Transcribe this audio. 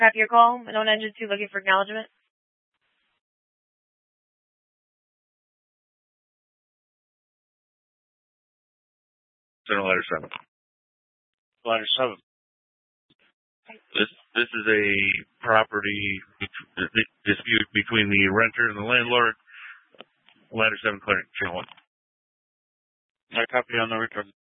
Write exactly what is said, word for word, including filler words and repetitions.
Copy your call. Manona Engine two looking for acknowledgement. Send a letter seven. Letter seven. This this is a property dispute between the renter and the landlord. Ladder seven, clear. Channel one. I copy on the return.